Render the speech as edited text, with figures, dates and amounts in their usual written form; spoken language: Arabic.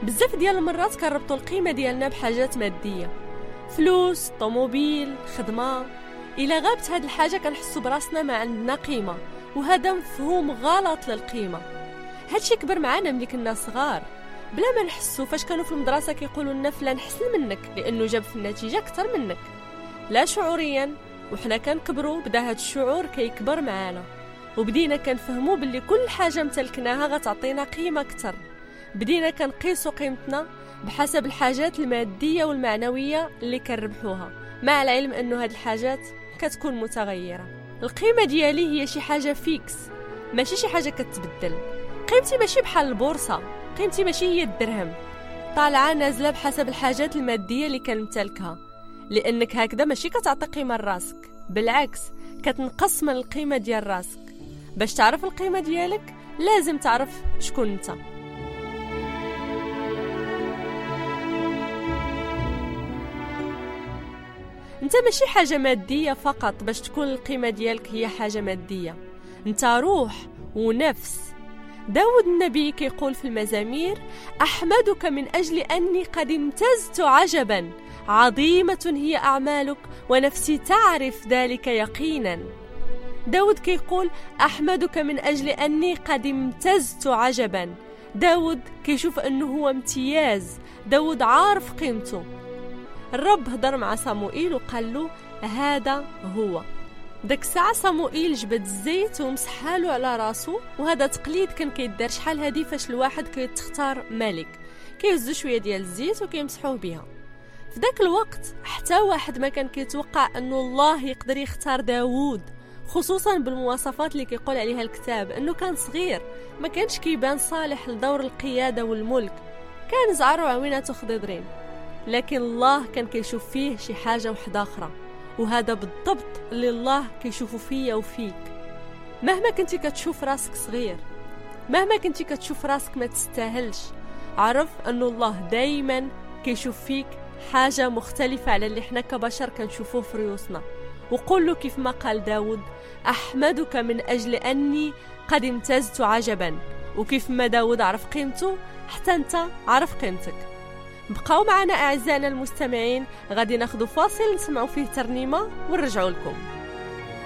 بزاف ديال المرات كنربطوا القيمة ديالنا بحاجات مادية، فلوس، طوموبيل، خدمة. إلا غابت هاد الحاجة كنحسوا براسنا ما عندنا قيمة، وهذا مفهوم غلط للقيمة. هادشي كبر معانا ملي كنا صغار بلا ما نحسوا. فاش كانوا في المدرسة كيقولوا لنا فلان حسن منك لأنه جاب في النتيجة أكثر منك، لا شعوريا. وحنا كنكبروا بدا هاد الشعور كيكبر معانا، وبدينا كنفهموا باللي كل حاجة امتلكناها غتعطينا قيمة أكثر. بدينا كنقيسوا قيمتنا بحسب الحاجات المادية والمعنوية اللي كنربحوها، مع العلم أنه هاد الحاجات كتكون متغيرة. القيمة ديالي هي شي حاجة فيكس، ماشي شي حاجة كتبدل. قيمتي ماشي بحال البورصة، قيمتي ماشي هي الدرهم طالعة نازلة بحسب الحاجات المادية اللي كنمتلكها، لأنك هكذا ماشي كتعطي قيمة لراسك، بالعكس كتنقص من القيمة ديال راسك. باش تعرف القيمة ديالك لازم تعرف شكون انت. انت ماشي حاجة مادية فقط باش تكون القيمة ديالك هي حاجة مادية، انت روح ونفس. داود النبي كيقول في المزامير: أحمدك من أجل أني قد امتزت عجبا، عظيمة هي أعمالك ونفسي تعرف ذلك يقينا. داود كيقول أحمدك من أجل أني قد امتزت عجبا. داود كيشوف أنه هو امتياز، داود عارف قيمته. الرب هضر مع صموئيل وقال له هذا هو. داك الساعة صموئيل جبد الزيت ومسحالو على راسو، وهذا تقليد كان كيدار شحال هادي فاش الواحد كيتختار ملك، كيهزو شوية ديال الزيت وكيمسحوه بها. في ذاك الوقت حتى واحد ما كان كيتوقع أنه الله يقدر يختار داود، خصوصا بالمواصفات اللي كيقول عليها الكتاب، أنه كان صغير ما كانش كيبان صالح لدور القيادة والملك، كان زعر وعويناته خضيضرين. لكن الله كان كيشوف فيه شي حاجة وحدة أخرى، وهذا بالضبط اللي الله كيشوفه فيا وفيك. مهما كنتي كتشوف راسك صغير، مهما كنتي كتشوف راسك ما تستاهلش، عرف أنه الله دايما كيشوف فيك حاجة مختلفة على اللي احنا كبشر كنشوفوه في ريوسنا. وقول له كيف ما قال داود: أحمدك من أجل أني قد امتزت عجبا. وكيف ما داود عرف قيمته، حتى انت عرف قيمتك. بقاو معنا أعزائنا المستمعين، غادي ناخذ فاصل نسمعوا فيه ترنيمة ونرجعوا لكم.